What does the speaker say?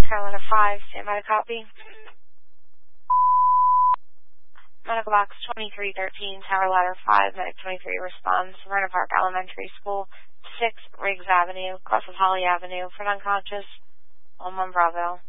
Carolina 5, stand by to copy. Medical box 2313, Tower Ladder 5, Medic 23 responds. Vernon Park Elementary School, 6 Riggs Avenue, cross of Holly Avenue, for unconscious. 11 Bravo.